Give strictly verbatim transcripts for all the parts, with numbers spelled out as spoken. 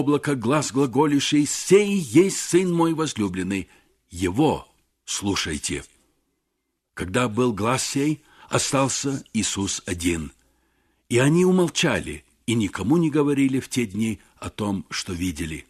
облако глас глаголющий: «Сей есть Сын мой возлюбленный, Его слушайте». Когда был глас сей, остался Иисус один. И они умолчали, и никому не говорили в те дни о том, что видели.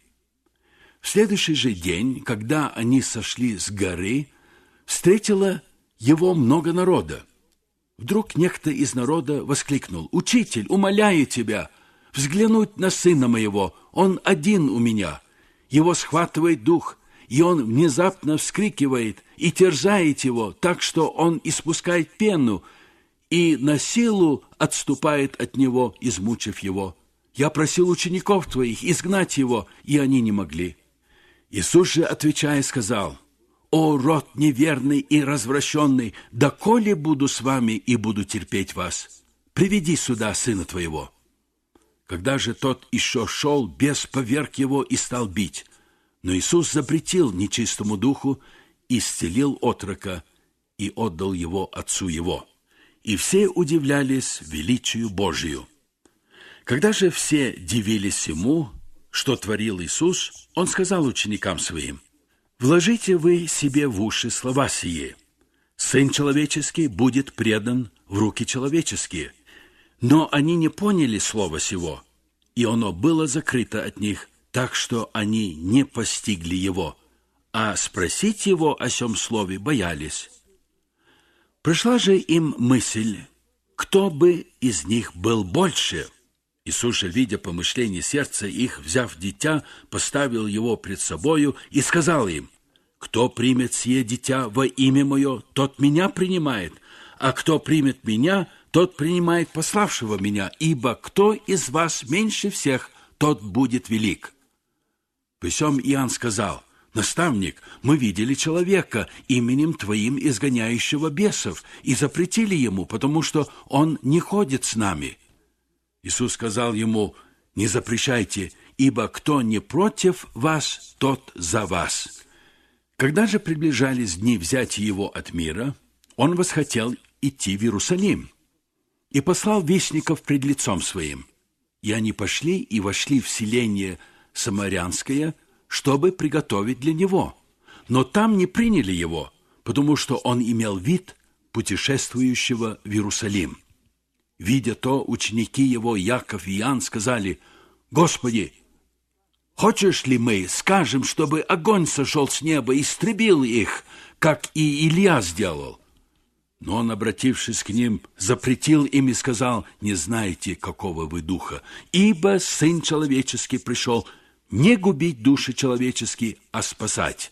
В следующий же день, когда они сошли с горы, встретило его много народа. Вдруг некто из народа воскликнул: «Учитель, умоляю тебя взглянуть на сына моего, он один у меня. Его схватывает дух, и он внезапно вскрикивает и терзает его, так что он испускает пену, и на силу отступает от него, измучив его. Я просил учеников твоих изгнать его, и они не могли». Иисус же, отвечая, сказал: «О, род неверный и развращенный, доколе буду с вами и буду терпеть вас? Приведи сюда сына твоего». Когда же тот еще шел, бес поверг его и стал бить. Но Иисус запретил нечистому духу, исцелил отрока и отдал его отцу его. И все удивлялись величию Божию. Когда же все дивились ему, что творил Иисус, он сказал ученикам своим: «Вложите вы себе в уши слова сии. Сын человеческий будет предан в руки человеческие». Но они не поняли слова сего, и оно было закрыто от них, так что они не постигли его, а спросить его о сем слове боялись. Пришла же им мысль, кто бы из них был больше. Иисус же, видя помышление сердца их, взяв дитя, поставил его пред собою и сказал им: «Кто примет сие дитя во имя мое, тот меня принимает, а кто примет меня, тот принимает пославшего меня, ибо кто из вас меньше всех, тот будет велик». Присем Иоанн сказал: «Наставник, мы видели человека, именем Твоим изгоняющего бесов, и запретили ему, потому что он не ходит с нами». Иисус сказал ему: «Не запрещайте, ибо кто не против вас, тот за вас». Когда же приближались дни взятия его от мира, он восхотел идти в Иерусалим и послал вестников пред лицом своим. И они пошли и вошли в селение Самарянское, чтобы приготовить для него. Но там не приняли его, потому что он имел вид путешествующего в Иерусалим. Видя то, ученики его, Яков и Иоанн, сказали: «Господи, хочешь ли мы скажем, чтобы огонь сошел с неба и истребил их, как и Илия сделал?» Но он, обратившись к ним, запретил им и сказал: «Не знаете, какого вы духа, ибо Сын Человеческий пришел не губить души человеческие, а спасать».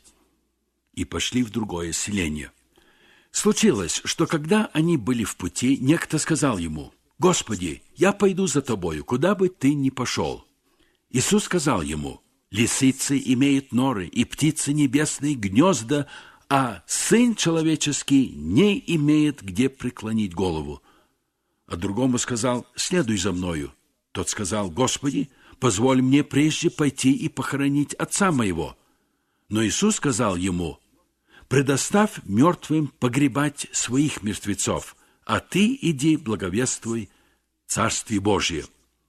И пошли в другое селение. Случилось, что когда они были в пути, некто сказал ему: «Господи, я пойду за тобою, куда бы ты ни пошел». Иисус сказал ему: «Лисицы имеют норы, и птицы небесные гнезда, а Сын Человеческий не имеет где преклонить голову». А другому сказал: «Следуй за мною». Тот сказал: «Господи, позволь мне прежде пойти и похоронить отца моего». Но Иисус сказал ему: «Предоставь мертвым погребать своих мертвецов, а ты иди благовествуй Царствие Божие».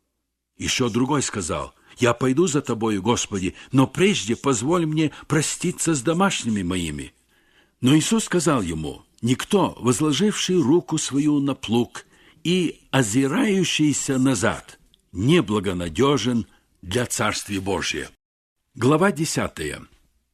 Еще другой сказал: «Я пойду за тобою, Господи, но прежде позволь мне проститься с домашними моими». Но Иисус сказал ему: «Никто, возложивший руку свою на плуг и озирающийся назад, неблагонадежен для Царствия Божия». Глава десятая.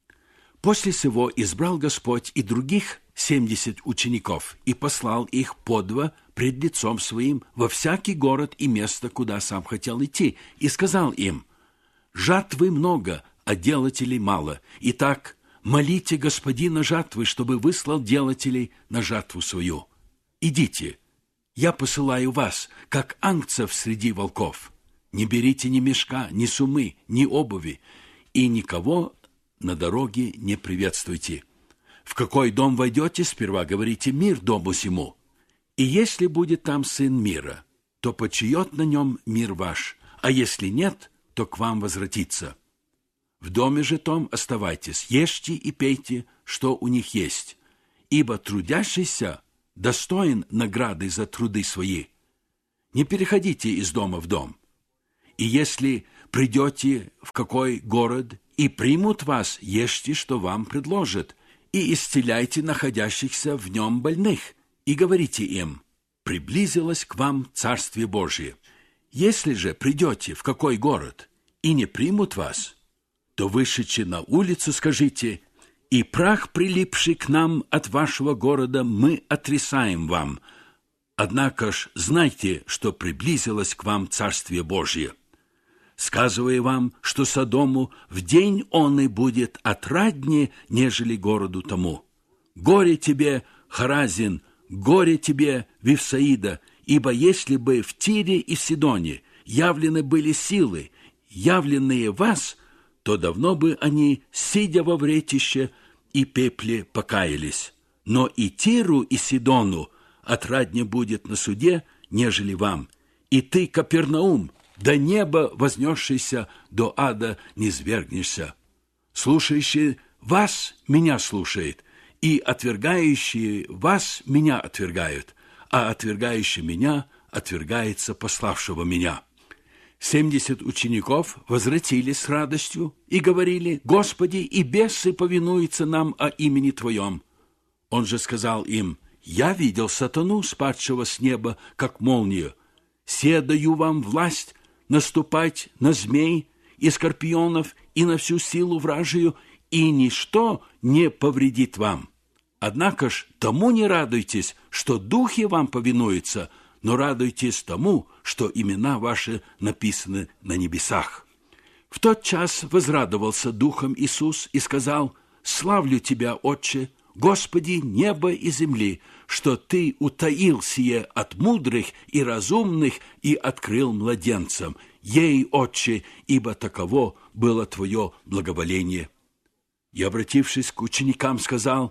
После сего избрал Господь и других семьдесят учеников и послал их по два пред лицом своим во всякий город и место, куда сам хотел идти, и сказал им: «Жатвы много, а делателей мало. Итак, молите Господина жатвы, чтобы выслал делателей на жатву свою. Идите, я посылаю вас, как ангцев среди волков. Не берите ни мешка, ни сумы, ни обуви, и никого на дороге не приветствуйте. В какой дом войдете, сперва говорите: мир дому сему. И если будет там сын мира, то почиет на нем мир ваш, а если нет, то к вам возвратится. В доме же том оставайтесь, ешьте и пейте, что у них есть, ибо трудящийся достоин награды за труды свои. Не переходите из дома в дом. И если придете в какой город и примут вас, ешьте, что вам предложат, и исцеляйте находящихся в нем больных, и говорите им: приблизилось к вам Царствие Божие. Если же придете в какой город и не примут вас, то, вышедши на улицу, скажите: и прах, прилипший к нам от вашего города, мы отрисаем вам. Однако ж знайте, что приблизилось к вам Царствие Божие. Сказывая вам, что Содому в день он и будет отраднее, нежели городу тому. Горе тебе, Хоразин, горе тебе, Вифсаида, ибо если бы в Тире и в Сидоне явлены были силы, явленные вас, то давно бы они, сидя во вретище и пепле, покаялись. Но и Тиру, и Сидону отраднее будет на суде, нежели вам. И ты, Капернаум, до неба вознесшийся, до ада не свергнешься. Слушающий вас меня слушает, и отвергающие вас меня отвергают, а отвергающий меня отвергается пославшего меня». Семьдесят учеников возвратились с радостью и говорили: «Господи, и бесы повинуются нам о имени Твоем». Он же сказал им: «Я видел сатану, спадшего с неба, как молнию. Се даю вам власть наступать на змей и скорпионов и на всю силу вражию, и ничто не повредит вам. Однако ж тому не радуйтесь, что духи вам повинуются, но радуйтесь тому, что имена ваши написаны на небесах». В тот час возрадовался духом Иисус и сказал: «Славлю Тебя, Отче, Господи неба и земли, что Ты утаил сие от мудрых и разумных и открыл младенцам. Ей, Отче, ибо таково было Твое благоволение». И, обратившись к ученикам, сказал: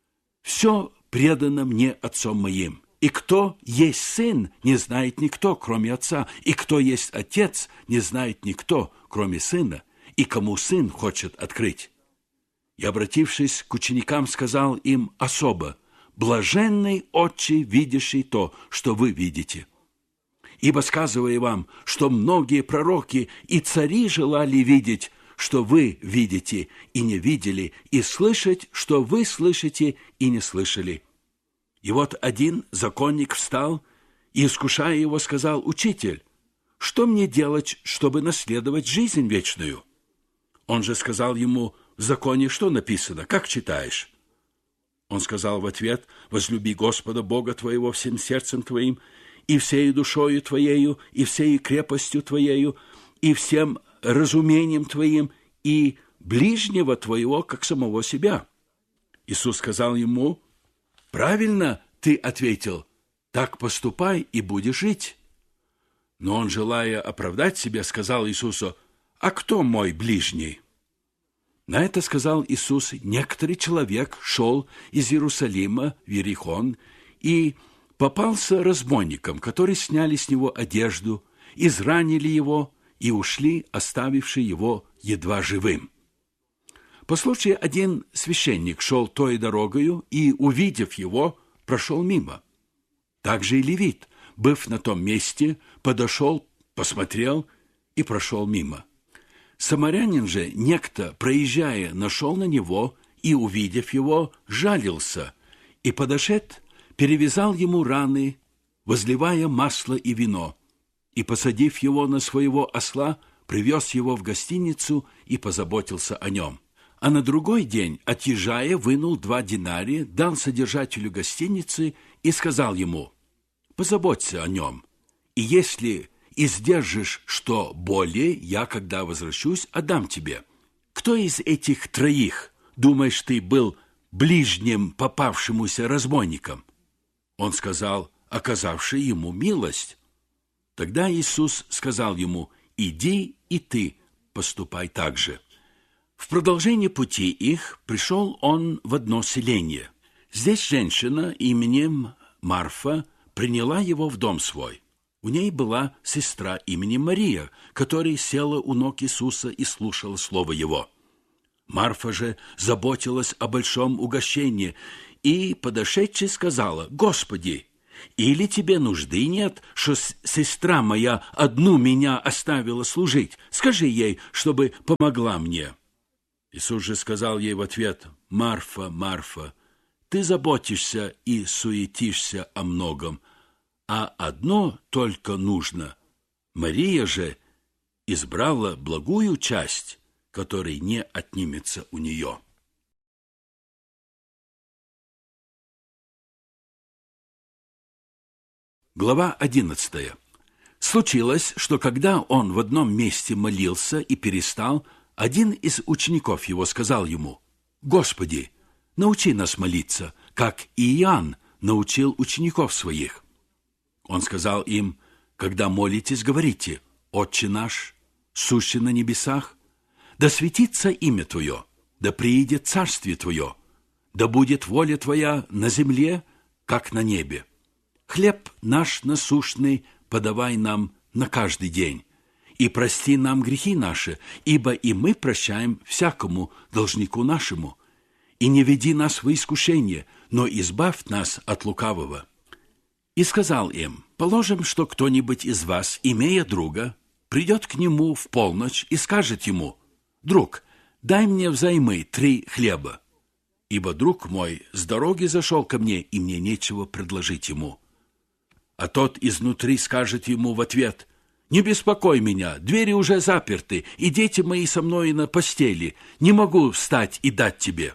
«Все предано мне Отцом моим, и кто есть Сын, не знает никто, кроме Отца, и кто есть Отец, не знает никто, кроме Сына, и кому Сын хочет открыть». И, обратившись к ученикам, сказал им особо: «Блаженный Отче, видящий то, что вы видите. Ибо, сказывая вам, что многие пророки и цари желали видеть, что вы видите и не видели, и слышать, что вы слышите и не слышали». И вот один законник встал и, искушая его, сказал: «Учитель, что мне делать, чтобы наследовать жизнь вечную?» Он же сказал ему: «В законе что написано? Как читаешь?» Он сказал в ответ: «Возлюби Господа Бога твоего всем сердцем твоим, и всею душою твоею, и всею крепостью твоею, и всем разумением твоим, и ближнего твоего, как самого себя». Иисус сказал ему: «Правильно ты ответил, так поступай, и будешь жить». Но он, желая оправдать себя, сказал Иисусу: «А кто мой ближний?» На это сказал Иисус: «Некоторый человек шел из Иерусалима в Иерихон и попался разбойникам, которые сняли с него одежду, изранили его и ушли, оставивши его едва живым. По случаю один священник шел той дорогою и, увидев его, прошел мимо. Также и левит, быв на том месте, подошел, посмотрел и прошел мимо. Самарянин же, некто, проезжая, нашел на него и, увидев его, жалился, и, подошед, перевязал ему раны, возливая масло и вино, и, посадив его на своего осла, привез его в гостиницу и позаботился о нем. А на другой день, отъезжая, вынул два динария, дал содержателю гостиницы и сказал ему: «Позаботься о нем, и если издержишь что более, я, когда возвращусь, отдам тебе. Кто из этих троих, думаешь ты, был ближним попавшемуся разбойником?» Он сказал: «Оказавший ему милость». Тогда Иисус сказал ему: «Иди и ты поступай так же». В продолжение пути их пришел он в одно селение. Здесь женщина именем Марфа приняла его в дом свой. У ней была сестра именем Мария, которая села у ног Иисуса и слушала слово его. Марфа же заботилась о большом угощении и, подошедши, сказала: «Господи, Или тебе нужды нет, что сестра моя одну меня оставила служить? Скажи ей, чтобы помогла мне». Иисус же сказал ей в ответ: «Марфа, Марфа, ты заботишься и суетишься о многом, а одно только нужно. Мария же избрала благую часть, которой не отнимется у нее». Глава одиннадцатая. Случилось, что когда он в одном месте молился и перестал, один из учеников его сказал ему: «Господи, научи нас молиться, как и Иоанн научил учеников своих». Он сказал им: «Когда молитесь, говорите: Отче наш, сущий на небесах, да светится имя Твое, да приидет царствие Твое, да будет воля Твоя на земле, как на небе. Хлеб наш насущный подавай нам на каждый день, и прости нам грехи наши, ибо и мы прощаем всякому должнику нашему. И не веди нас в искушение, но избавь нас от лукавого». И сказал им: «Положим, что кто-нибудь из вас, имея друга, придет к нему в полночь и скажет ему: „Друг, дай мне взаймы три хлеба, ибо друг мой с дороги зашел ко мне, и мне нечего предложить ему“. А тот изнутри скажет ему в ответ: „Не беспокой меня, двери уже заперты, и дети мои со мной на постели, не могу встать и дать тебе“.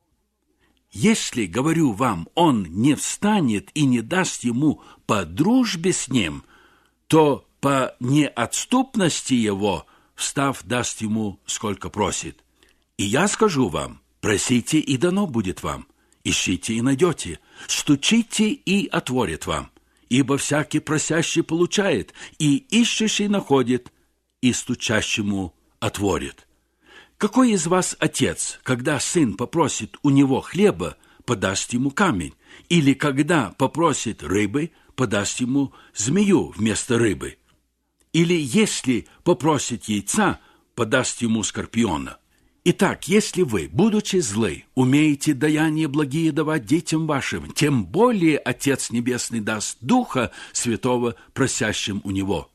Если, говорю вам, он не встанет и не даст ему по дружбе с ним, то по неотступности его, встав, даст ему, сколько просит. И я скажу вам: просите, и дано будет вам, ищите, и найдете, стучите, и отворят вам. Ибо всякий просящий получает, и ищущий находит, и стучащему отворит. Какой из вас отец, когда сын попросит у него хлеба, подаст ему камень? Или когда попросит рыбы, подаст ему змею вместо рыбы? Или если попросит яйца, подаст ему скорпиона? Итак, если вы, будучи злы, умеете даяния благие давать детям вашим, тем более Отец Небесный даст Духа Святого просящим у Него».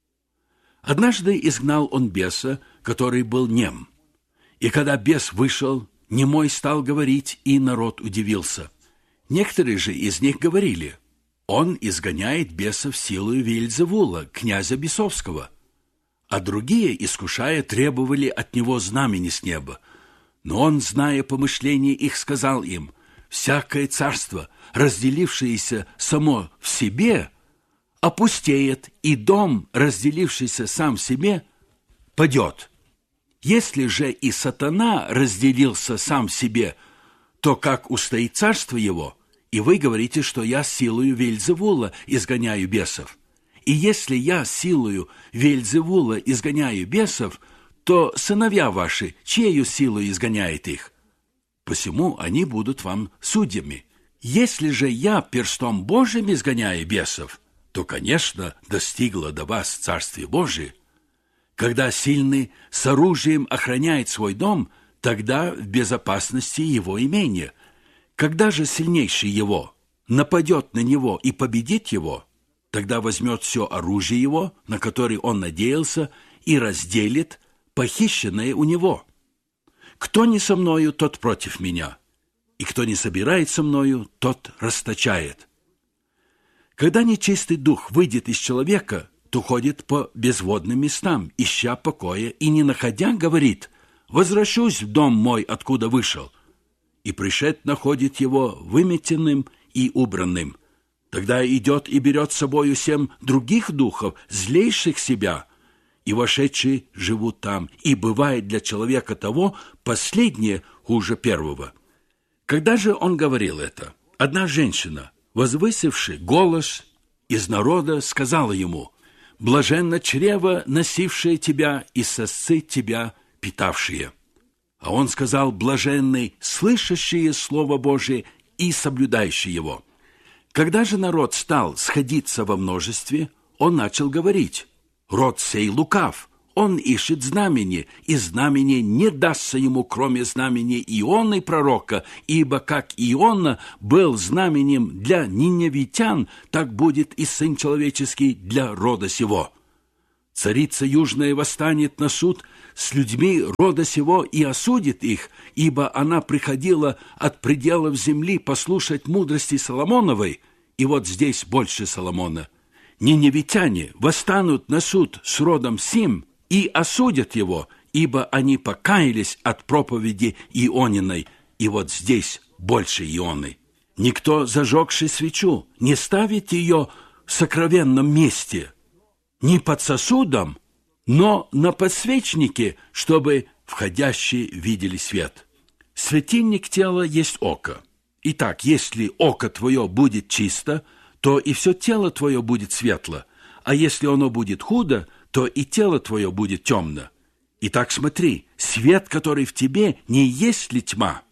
Однажды изгнал он беса, который был нем. И когда бес вышел, немой стал говорить, и народ удивился. Некоторые же из них говорили: «Он изгоняет бесов силою Веельзевула, князя бесовского». А другие, искушая, требовали от него знамени с неба. Но он, зная помышления их, сказал им: «Всякое царство, разделившееся само в себе, опустеет, и дом, разделившийся сам в себе, падет. Если же и сатана разделился сам в себе, то как устоит царство его? И вы говорите, что я силою Веельзевула изгоняю бесов. И если я силою Веельзевула изгоняю бесов, то сыновья ваши, чьею силою изгоняет их? Посему они будут вам судьями. Если же я перстом Божьим изгоняю бесов, то, конечно, достигло до вас Царствие Божие. Когда сильный с оружием охраняет свой дом, тогда в безопасности его имение. Когда же сильнейший его нападет на него и победит его, тогда возьмет все оружие его, на которое он надеялся, и разделит похищенное у него. Кто не со мною, тот против меня, и кто не собирает со мною, тот расточает. Когда нечистый дух выйдет из человека, то ходит по безводным местам, ища покоя, и, не находя, говорит: «Возвращусь в дом мой, откуда вышел». И пришед находит его выметенным и убранным. Тогда идет и берет с собою семь других духов, злейших себя, и вошедшие живут там, и бывает для человека того последнее хуже первого». Когда же он говорил это, одна женщина, возвысивши голос из народа, сказала ему: «Блаженно чрево, носившее тебя, и сосцы тебя, питавшие». А он сказал: «Блаженны слышащие Слово Божие и соблюдающие его». Когда же народ стал сходиться во множестве, он начал говорить: «Род сей лукав, Он ищет знамени, и знамение не дастся ему, кроме знамения Ионы пророка, ибо как Иона был знаменем для ниневитян, так будет и Сын Человеческий для рода сего. Царица Южная восстанет на суд с людьми рода сего и осудит их, ибо она приходила от пределов земли послушать мудрости Соломоновой, и вот здесь больше Соломона. Ниневитяне восстанут на суд с родом сим и осудят его, ибо они покаялись от проповеди Иониной, и вот здесь больше Ионы. Никто, зажегший свечу, не ставит ее в сокровенном месте, не под сосудом, но на подсвечнике, чтобы входящие видели свет. Светильник тела есть око. Итак, если око твое будет чисто, то и все тело твое будет светло, а если оно будет худо, то и тело твое будет темно. Итак, смотри, свет, который в тебе, не есть ли тьма?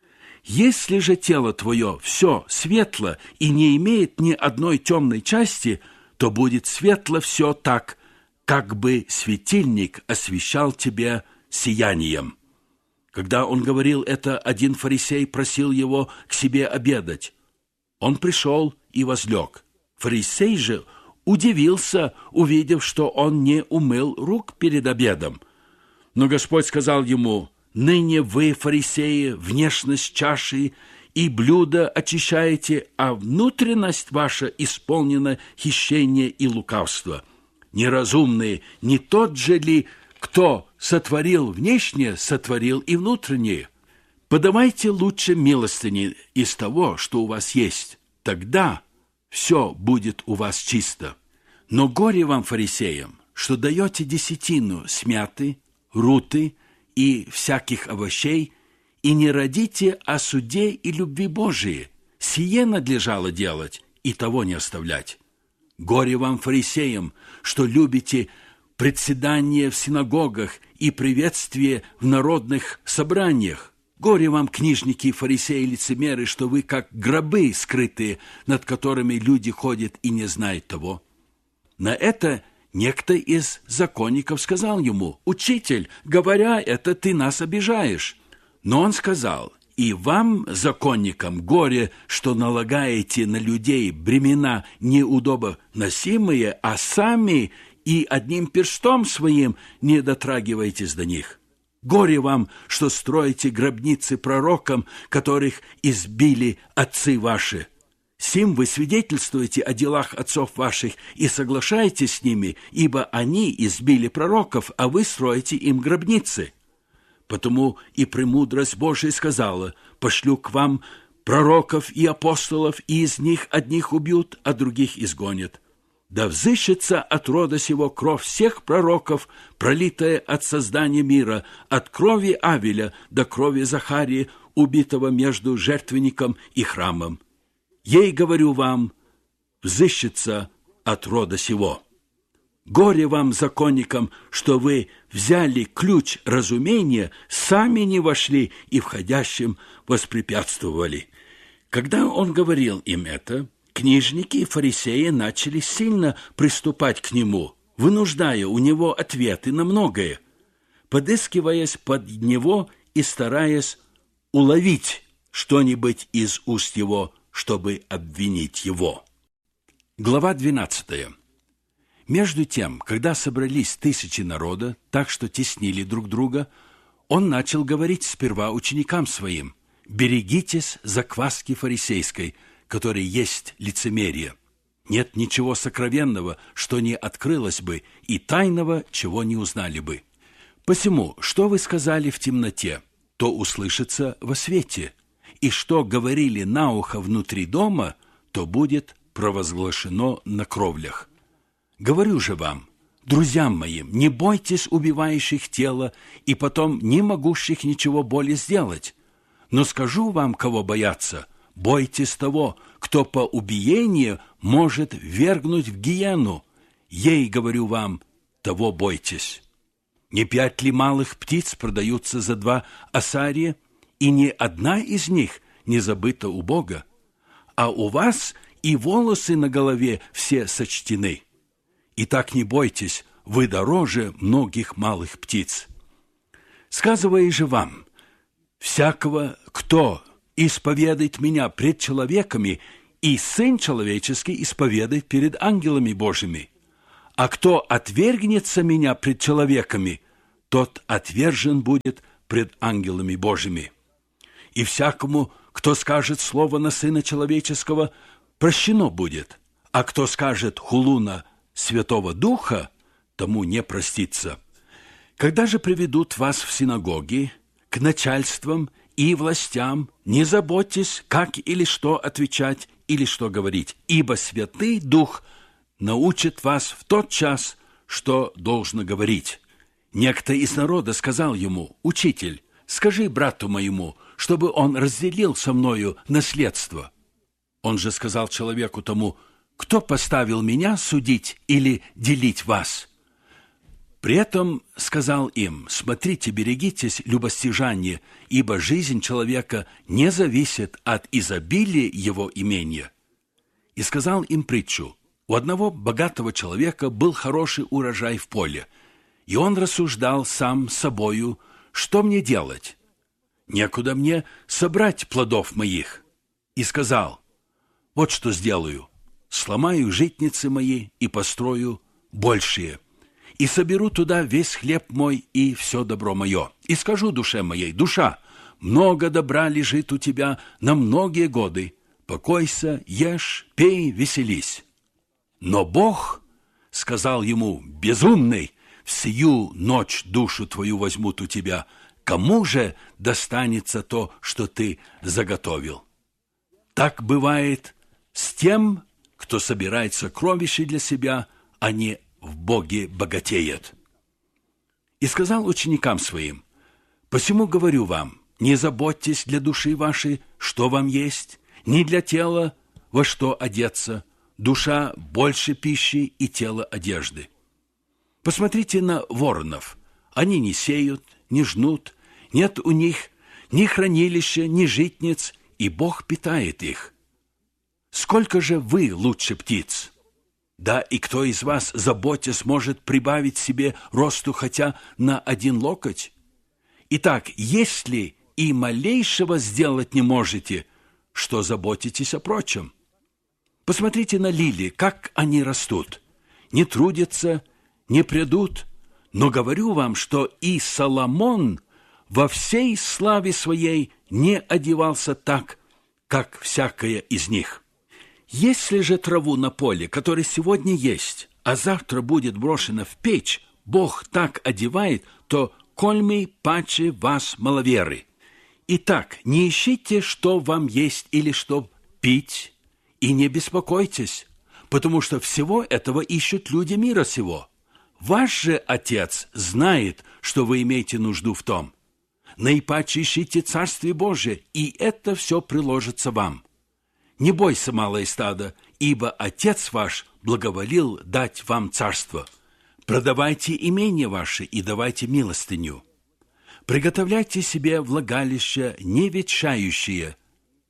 Если же тело твое все светло и не имеет ни одной темной части, то будет светло все так, как бы светильник освещал тебя сиянием. Когда он говорил это, один фарисей просил его к себе обедать. Он пришел и возлег. Фарисей же удивился, увидев, что он не умыл рук перед обедом. Но Господь сказал ему: «Ныне вы, фарисеи, внешность чаши и блюда очищаете, а внутренность ваша исполнена хищения и лукавства. Неразумные, не тот же ли, кто сотворил внешнее, сотворил и внутреннее? Подавайте лучше милостыни из того, что у вас есть, тогда все будет у вас чисто. Но горе вам, фарисеям, что даете десятину смяты, руты и всяких овощей, и не родите о суде и любви Божией. Сие надлежало делать, и того не оставлять. Горе вам, фарисеям, что любите председание в синагогах и приветствие в народных собраниях. Горе вам, книжники, фарисеи, лицемеры, что вы как гробы скрытые, над которыми люди ходят и не знают того. На это некто из законников сказал ему: «Учитель, говоря это, ты нас обижаешь». Но он сказал: «И вам, законникам, горе, что налагаете на людей бремена неудобоносимые, а сами и одним перстом своим не дотрагиваетесь до них. Горе вам, что строите гробницы пророкам, которых избили отцы ваши. Сим вы свидетельствуете о делах отцов ваших и соглашаетесь с ними, ибо они избили пророков, а вы строите им гробницы. Потому и премудрость Божия сказала: пошлю к вам пророков и апостолов, и из них одних убьют, а других изгонят. Да взыщется от рода сего кровь всех пророков, пролитая от создания мира, от крови Авеля до крови Захарии, убитого между жертвенником и храмом. Ей, говорю вам, взыщется от рода сего. Горе вам, законникам, что вы взяли ключ разумения, сами не вошли и входящим воспрепятствовали». Когда он говорил им это, книжники и фарисеи начали сильно приступать к нему, вынуждая у него ответы на многое, подыскиваясь под него и стараясь уловить что-нибудь из уст его, чтобы обвинить его. Глава двенадцатая. Между тем, когда собрались тысячи народа, так что теснили друг друга, он начал говорить сперва ученикам своим: «Берегитесь закваски фарисейской, которой есть лицемерие. Нет ничего сокровенного, что не открылось бы, и тайного, чего не узнали бы. Посему, что вы сказали в темноте, то услышится во свете, и что говорили на ухо внутри дома, то будет провозглашено на кровлях. Говорю же вам, друзьям моим, не бойтесь убивающих тело и потом не могущих ничего более сделать. Но скажу вам, кого бояться: бойтесь того, кто по убиению может ввергнуть в гиену. Ей, говорю вам, того бойтесь. Не пять ли малых птиц продаются за два осария, и ни одна из них не забыта у Бога? А у вас и волосы на голове все сочтены. Итак, не бойтесь, вы дороже многих малых птиц. Сказываю же вам, всякого, кто исповедает меня пред человеками, и Сын Человеческий исповедает перед ангелами Божьими. А кто отвергнется меня пред человеками, тот отвержен будет пред ангелами Божьими. И всякому, кто скажет слово на Сына Человеческого, прощено будет, а кто скажет хулу на Святого Духа, тому не простится. Когда же приведут вас в синагоги, к начальствам и властям, не заботьтесь, как или что отвечать, или что говорить, ибо Святый Дух научит вас в тот час, что должно говорить. Некто из народа сказал ему: «Учитель, скажи брату моему, чтобы он разделил со мною наследство». Он же сказал человеку тому: «Кто поставил меня судить или делить вас?» При этом сказал им: «Смотрите, берегитесь любостяжания, ибо жизнь человека не зависит от изобилия его имения». И сказал им притчу: у одного богатого человека был хороший урожай в поле, и он рассуждал сам с собою: «Что мне делать? Некуда мне собрать плодов моих». И сказал: «Вот что сделаю: сломаю житницы мои и построю большие, и соберу туда весь хлеб мой и все добро мое, и скажу душе моей: душа, много добра лежит у тебя на многие годы, покойся, ешь, пей, веселись». Но Бог сказал ему: «Безумный, в сию ночь душу твою возьмут у тебя, кому же достанется то, что ты заготовил?» Так бывает с тем, кто собирает сокровища для себя, а не в Боге богатеет. И сказал ученикам своим: «Посему говорю вам, не заботьтесь для души вашей, что вам есть, ни для тела, во что одеться. Душа больше пищи и тело одежды. Посмотрите на воронов. Они не сеют, не жнут, нет у них ни хранилища, ни житниц, и Бог питает их. Сколько же вы лучше птиц? Да и кто из вас, заботясь, может прибавить себе росту хотя на один локоть? Итак, если и малейшего сделать не можете, что заботитесь о прочем? Посмотрите на лилии, как они растут. Не трудятся, не прядут, но говорю вам, что и Соломон во всей славе своей не одевался так, как всякая из них. Если же траву на поле, которая сегодня есть, а завтра будет брошена в печь, Бог так одевает, то кольми паче вас маловеры. Итак, не ищите, что вам есть или что пить, и не беспокойтесь, потому что всего этого ищут люди мира сего. Ваш же Отец знает, что вы имеете нужду в том. Наипаче ищите Царствие Божие, и это все приложится вам. Не бойся, малое стадо, ибо Отец ваш благоволил дать вам царство. Продавайте имение ваше и давайте милостыню. Приготовляйте себе влагалище не ветшающее,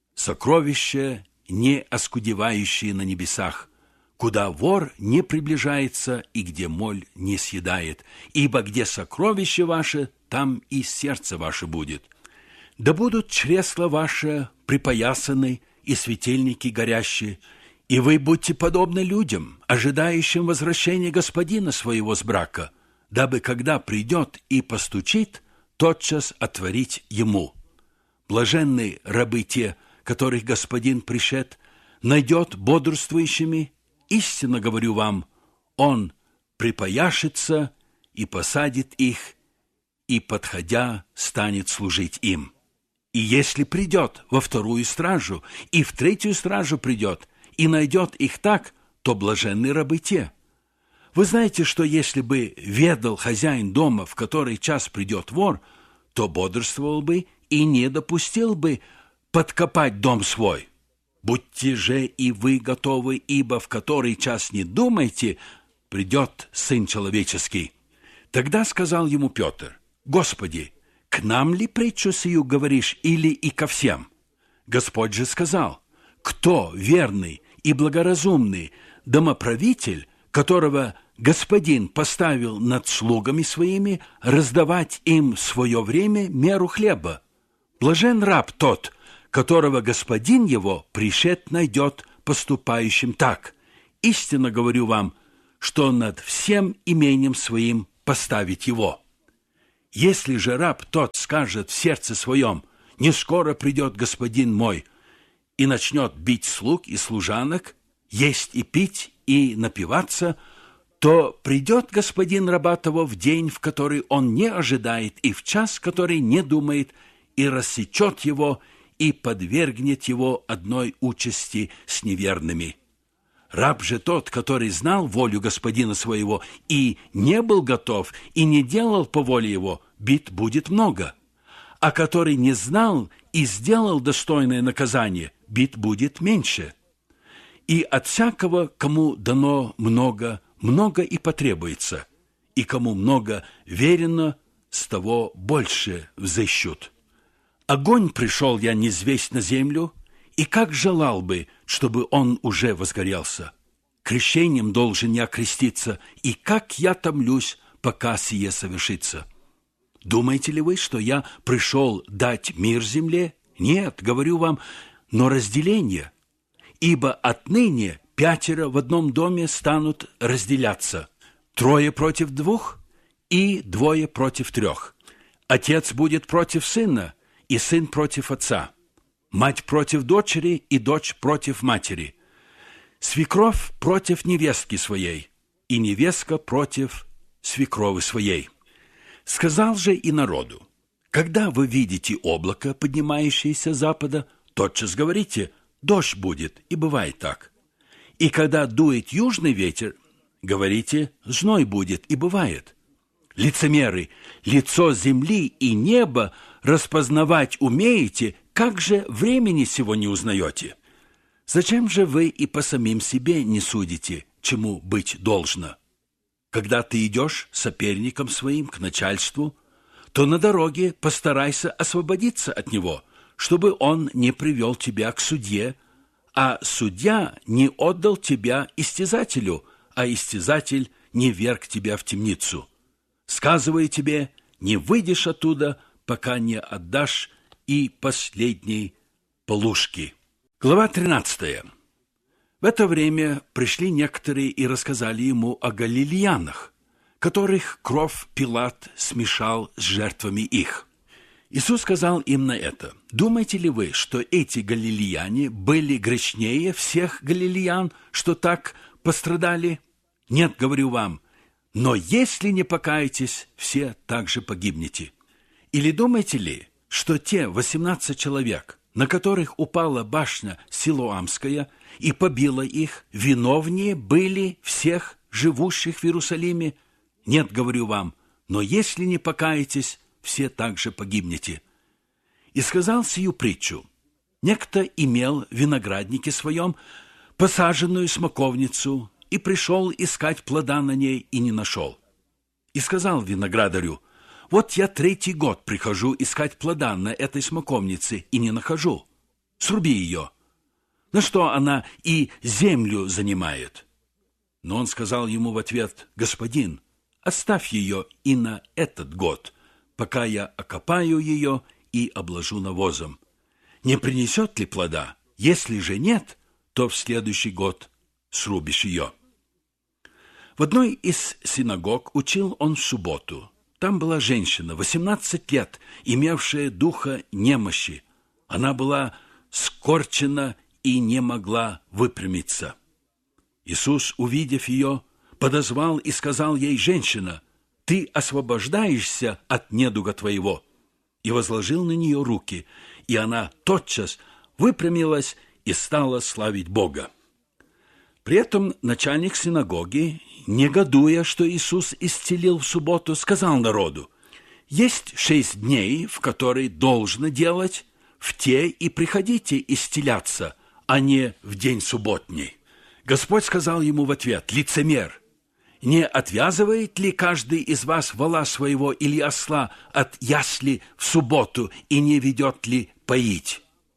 сокровища не оскудевающие на небесах, куда вор не приближается и где моль не съедает, ибо где сокровище ваше, там и сердце ваше будет. Да будут чресла ваши припоясаны и светильники горящие, и вы будьте подобны людям, ожидающим возвращения господина своего с брака, дабы, когда придет и постучит, тотчас отворить ему. Блаженны рабы те, которых господин пришед, найдет бодрствующими. Истинно говорю вам, он припояшется и посадит их, и, подходя, станет служить им. И если придет во вторую стражу, и в третью стражу придет, и найдет их так, то блаженны рабы те. Вы знаете, что если бы ведал хозяин дома, в который час придет вор, то бодрствовал бы и не допустил бы подкопать дом свой. Будьте же и вы готовы, ибо в который час не думайте, придет Сын Человеческий. Тогда сказал ему Петр: Господи, к нам ли притчу сию говоришь, или и ко всем? Господь же сказал: кто верный и благоразумный домоправитель, которого господин поставил над слугами своими раздавать им в свое время меру хлеба. Блажен раб тот, которого господин его пришед найдет поступающим так. Истинно говорю вам, что над всем имением своим поставить его. Если же раб тот скажет в сердце своем: не скоро придет господин мой, и начнет бить слуг и служанок, есть и пить и напиваться, то придет господин раба того в день, в который он не ожидает, и в час, который не думает, и рассечет его, и подвергнет его одной участи с неверными. Раб же тот, который знал волю господина своего и не был готов, и не делал по воле его, бит будет много. А который не знал и сделал достойное наказание, бит будет меньше. И от всякого, кому дано много, много и потребуется, и кому много верено, с того больше взыщут. Огонь пришел я низвесть на землю, и как желал бы, чтобы он уже возгорелся. Крещением должен я креститься, и как я томлюсь, пока сие совершится. Думаете ли вы, что я пришел дать мир земле? Нет, говорю вам, но разделение. Ибо отныне пятеро в одном доме станут разделяться, трое против двух и двое против трех. Отец будет против сына, и сын против отца, мать против дочери и дочь против матери, свекровь против невестки своей, и невестка против свекровы своей. Сказал же и народу: когда вы видите облако, поднимающееся с запада, тотчас говорите: дождь будет, и бывает так. И когда дует южный ветер, говорите: зной будет, и бывает. Лицемеры, лицо земли и неба распознавать умеете, как же времени сего не узнаете? Зачем же вы и по самим себе не судите, чему быть должно? Когда ты идешь соперником своим к начальству, то на дороге постарайся освободиться от него, чтобы он не привел тебя к судье, а судья не отдал тебя истязателю, а истязатель не вверг тебя в темницу. Сказываю тебе, не выйдешь оттуда, пока не отдашь и последней полушки. Глава тринадцатая. В это время пришли некоторые и рассказали ему о галилеянах, которых кровь Пилат смешал с жертвами их. Иисус сказал им на это: думаете ли вы, что эти галилеяне были грешнее всех галилеян, что так пострадали? Нет, говорю вам, но если не покаетесь, все также погибнете. Или думаете ли, что те восемнадцать человек, на которых упала башня Силоамская и побила их, виновнее были всех живущих в Иерусалиме? Нет, говорю вам, но если не покаетесь, все также погибнете. И сказал сию притчу: некто имел в винограднике своем посаженную смоковницу и пришел искать плода на ней и не нашел. И сказал виноградарю: вот я третий год прихожу искать плода на этой смоковнице и не нахожу. Сруби ее. На что она и землю занимает? Но он сказал ему в ответ: господин, оставь ее и на этот год, пока я окопаю ее и обложу навозом. Не принесет ли плода? Если же нет, то в следующий год срубишь ее. В одной из синагог учил он в субботу. Там была женщина, восемнадцать лет, имевшая духа немощи. Она была скорчена и не могла выпрямиться. Иисус, увидев ее, подозвал и сказал ей: женщина, ты освобождаешься от недуга твоего. И возложил на нее руки, и она тотчас выпрямилась и стала славить Бога. При этом начальник синагоги, негодуя, что Иисус исцелил в субботу, сказал народу: есть шесть дней, в которые должно делать, в те и приходите исцеляться, а не в день субботний. Господь сказал ему в ответ: лицемер, не отвязывает ли каждый из вас вола своего или осла от ясли в субботу и не ведет ли поить?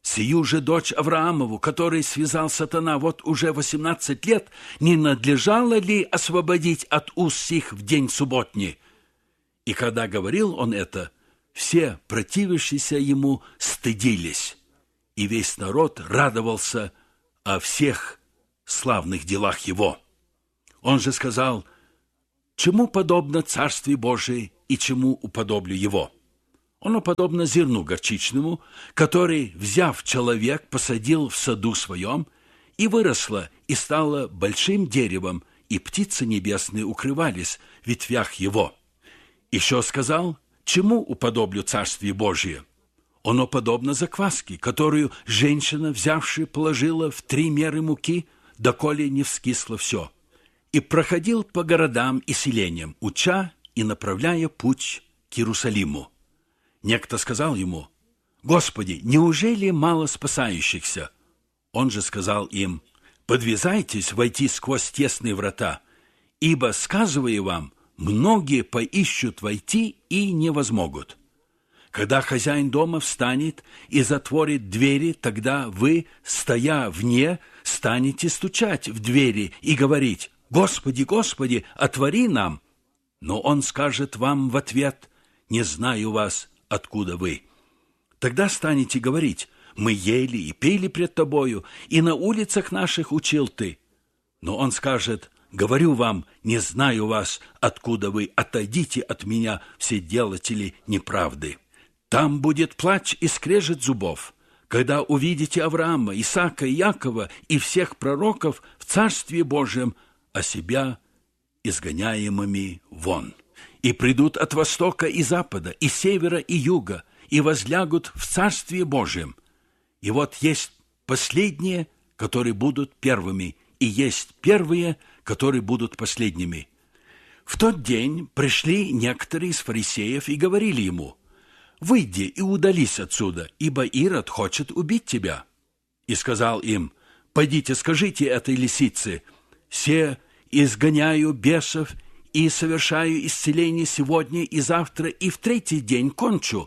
Сию же дочь Авраамову, которой связал сатана вот уже восемнадцать лет, не надлежало ли освободить от уз сих в день субботний? И когда говорил он это, все противившиеся ему стыдились, и весь народ радовался о всех славных делах его. Он же сказал: чему подобно Царствие Божие и чему уподоблю его? Оно подобно зерну горчичному, который, взяв человек, посадил в саду своем, и выросло, и стало большим деревом, и птицы небесные укрывались в ветвях его. Еще сказал: чему уподоблю Царствие Божие? Оно подобно закваске, которую женщина, взявшая, положила в три меры муки, доколе не вскисло все. И проходил по городам и селениям, уча и направляя путь к Иерусалиму. Некто сказал ему: «Господи, неужели мало спасающихся?» Он же сказал им: «Подвязайтесь войти сквозь тесные врата, ибо, сказываю вам, многие поищут войти и не возмогут. Когда хозяин дома встанет и затворит двери, тогда вы, стоя вне, станете стучать в двери и говорить: Господи, Господи, отвори нам. Но он скажет вам в ответ: не знаю вас, откуда вы. Тогда станете говорить: мы ели и пили пред тобою, и на улицах наших учил ты. Но он скажет: говорю вам, не знаю вас, откуда вы, отойдите от меня, все делатели неправды. Там будет плач и скрежет зубов, когда увидите Авраама, Исаака и Якова и всех пророков в Царстве Божьем, а себя изгоняемыми вон. И придут от востока и запада, и севера и юга, и возлягут в Царстве Божьем. И вот есть последние, которые будут первыми, и есть первые, которые будут последними. В тот день пришли некоторые из фарисеев и говорили ему: «Выйди и удались отсюда, ибо Ирод хочет убить тебя». И сказал им: «Пойдите, скажите этой лисице: се изгоняю бесов и совершаю исцеление сегодня и завтра, и в третий день кончу.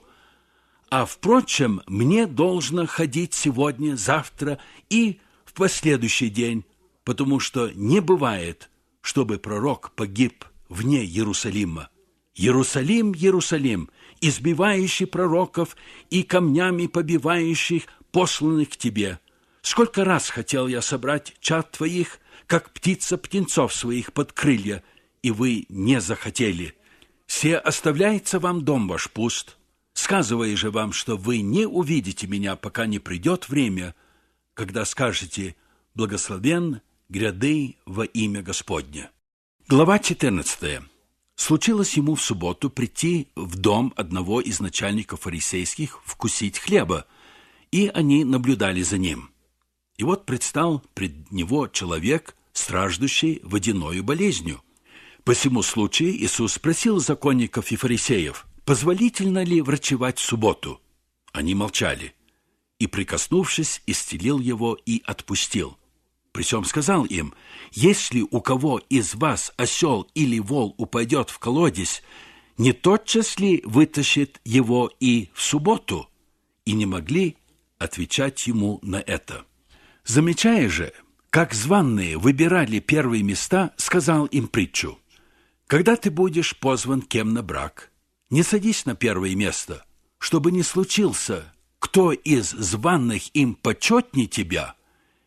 А, впрочем, мне должно ходить сегодня, завтра и в последующий день, потому что не бывает, чтобы пророк погиб вне Иерусалима. Иерусалим, Иерусалим, избивающий пророков и камнями побивающих посланных к тебе. Сколько раз хотел я собрать чад твоих, как птица птенцов своих под крылья, и вы не захотели. Се оставляется вам дом ваш пуст, сказывая же вам, что вы не увидите меня, пока не придет время, когда скажете: благословен гряды во имя Господне». Глава четырнадцатая. Случилось ему в субботу прийти в дом одного из начальников фарисейских вкусить хлеба, и они наблюдали за ним. И вот предстал пред него человек, страждущий водяною болезнью. По сему случаю Иисус спросил законников и фарисеев: позволительно ли врачевать в субботу? Они молчали. И, прикоснувшись, исцелил его и отпустил. Причем сказал им: если у кого из вас осел или вол упадет в колодец, не тотчас ли вытащит его и в субботу? И не могли отвечать ему на это. Замечая же, как званные выбирали первые места, сказал им притчу: когда ты будешь позван кем на брак, не садись на первое место, чтобы не случился, кто из званных им почетней тебя,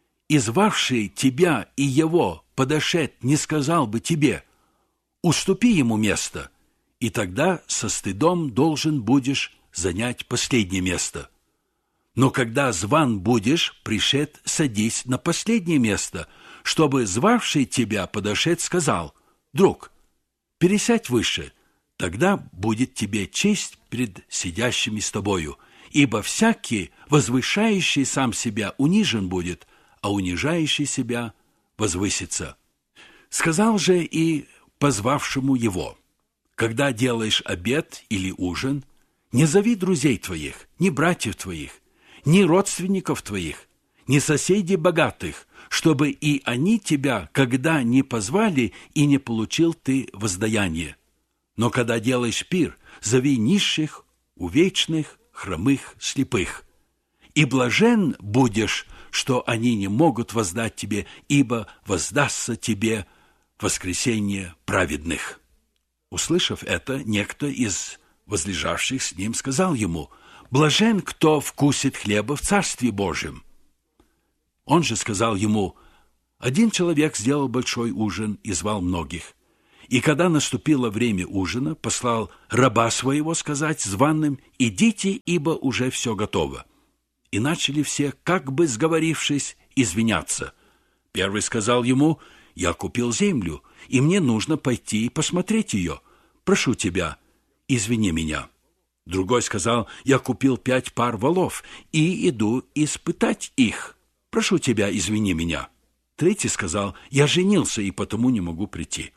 и звавший тебя и его подошед не сказал бы тебе: уступи ему место, и тогда со стыдом должен будешь занять последнее место. Но когда зван будешь, пришед, садись на последнее место, чтобы звавший тебя подошед сказал: друг, пересядь выше, тогда будет тебе честь пред сидящими с тобою, ибо всякий, возвышающий сам себя, унижен будет, а унижающий себя возвысится. Сказал же и позвавшему его: когда делаешь обед или ужин, не зови друзей твоих, ни братьев твоих, ни родственников твоих, ни соседей богатых, чтобы и они тебя, когда не позвали, и не получил ты воздаяние. Но когда делаешь пир, зови низших, увечных, хромых, слепых. и блажен будешь, что они не могут воздать тебе, ибо воздастся тебе воскресение праведных». Услышав это, некто из возлежавших с ним сказал ему: «Блажен, кто вкусит хлеба в Царстве Божьем». Он же сказал ему: «Один человек сделал большой ужин и звал многих. И когда наступило время ужина, послал раба своего сказать званым: идите, ибо уже все готово. И начали все, как бы сговорившись, извиняться. Первый сказал ему: я купил землю, и мне нужно пойти и посмотреть ее. Прошу тебя, извини меня. Другой сказал: я купил пять пар волов и иду испытать их. Прошу тебя, извини меня. Третий сказал: я женился и потому не могу прийти.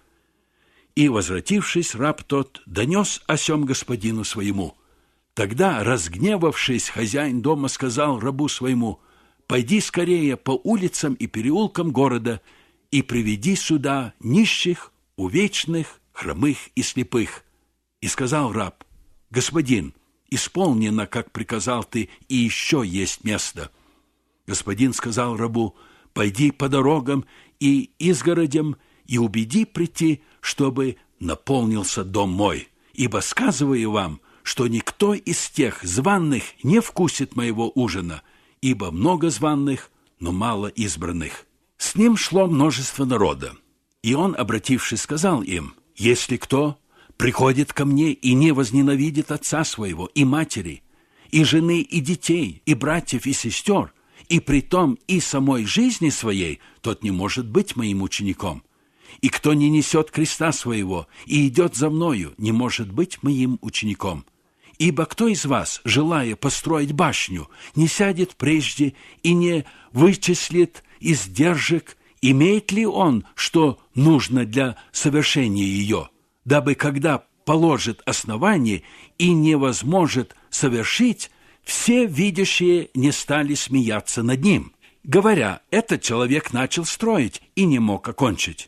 И, возвратившись, раб тот донес о сем господину своему. Тогда, разгневавшись, хозяин дома сказал рабу своему: пойди скорее по улицам и переулкам города и приведи сюда нищих, увечных, хромых и слепых. И сказал раб: господин, исполнено, как приказал ты, и еще есть место. Господин сказал рабу: пойди по дорогам и изгородям и убеди прийти, чтобы наполнился дом мой. Ибо сказываю вам, что никто из тех званых не вкусит моего ужина, ибо много званых, но мало избранных». С ним шло множество народа, и он, обратившись, сказал им: «Если кто приходит ко мне и не возненавидит отца своего и матери, и жены, и детей, и братьев, и сестер, и притом и самой жизни своей, тот не может быть моим учеником. И кто не несет креста своего и идет за мною, не может быть моим учеником. Ибо кто из вас, желая построить башню, не сядет прежде и не вычислит издержек, имеет ли он, что нужно для совершения ее, дабы, когда положит основание и не возможет совершить, все видящие не стали смеяться над ним, говоря: этот человек начал строить и не мог окончить.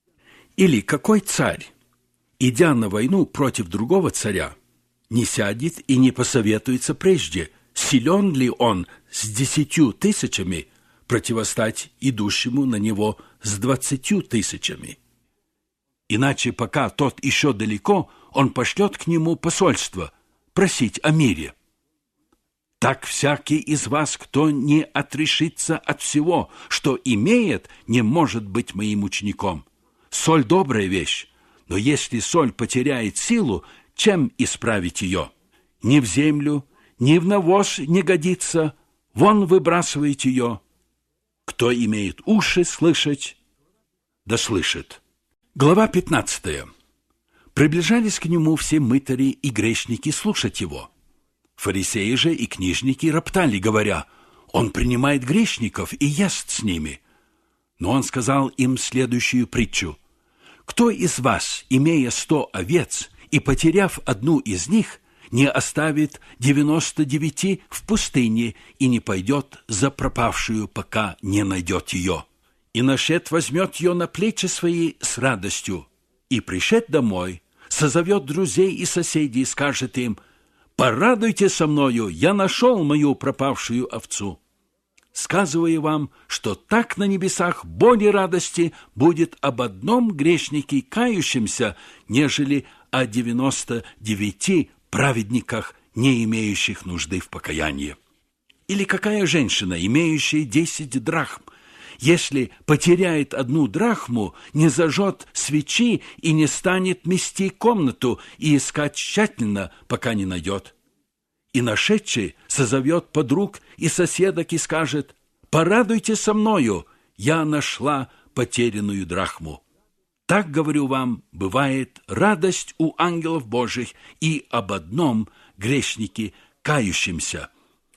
Или какой царь, идя на войну против другого царя, не сядет и не посоветуется прежде, силен ли он с десятью тысячами противостать идущему на него с двадцатью тысячами? Иначе, пока тот еще далеко, он пошлет к нему посольство просить о мире. Так всякий из вас, кто не отрешится от всего, что имеет, не может быть моим учеником. Соль – добрая вещь, но если соль потеряет силу, чем исправить ее? Ни в землю, ни в навоз не годится, вон выбрасываете ее. Кто имеет уши слышать, да слышит». Глава пятнадцатая. Приближались к нему все мытари и грешники слушать его. Фарисеи же и книжники роптали, говоря: «Он принимает грешников и ест с ними». Но он сказал им следующую притчу: «Кто из вас, имея сто овец и потеряв одну из них, не оставит девяносто девяти в пустыне и не пойдет за пропавшую, пока не найдет ее? И нашед возьмет ее на плечи свои с радостью, и, пришед домой, созовет друзей и соседей и скажет им: порадуйте со мною, я нашел мою пропавшую овцу. Сказываю вам, что так на небесах более радости будет об одном грешнике кающемся, нежели о девяноста девяти праведниках, не имеющих нужды в покаянии. Или какая женщина, имеющая десять драхм, если потеряет одну драхму, не зажжет свечи и не станет мести комнату и искать тщательно, пока не найдет? И нашедший созовет подруг и соседок и скажет: порадуйте со мною, я нашла потерянную драхму. Так, говорю вам, бывает радость у ангелов Божьих и об одном грешнике кающемся.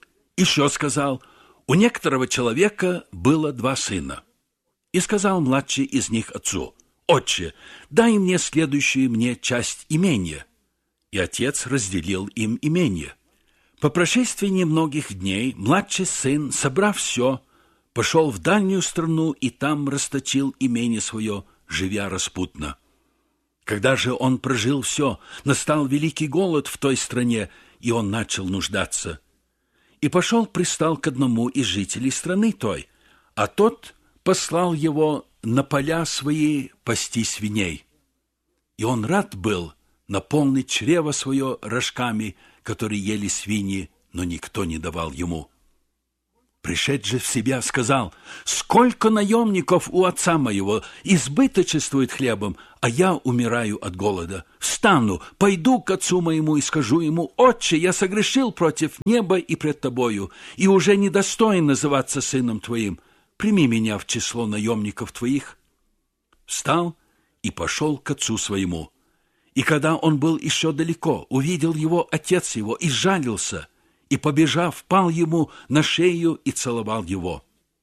Еще сказал: у некоторого человека было два сына. И сказал младший из них отцу: отче, дай мне следующую мне часть имения. И отец разделил им имение. По прошествии немногих дней младший сын, собрав все, пошел в дальнюю страну и там расточил имение свое, живя распутно. Когда же он прожил все, настал великий голод в той стране, и он начал нуждаться. И пошел, пристал к одному из жителей страны той, а тот послал его на поля свои пасти свиней. И он рад был наполнить чрево свое рожками, которые ели свиньи, но никто не давал ему. Пришедший в себя, сказал: «Сколько наемников у отца моего избыточествует хлебом, а я умираю от голода. Встану, пойду к отцу моему и скажу ему: Отче, я согрешил против неба и пред тобою, и уже недостоин называться сыном твоим. Прими меня в число наемников твоих». Встал и пошел к отцу своему. И когда он был еще далеко, увидел его отец его и сжалился, и, побежав, пал ему на шею и целовал его.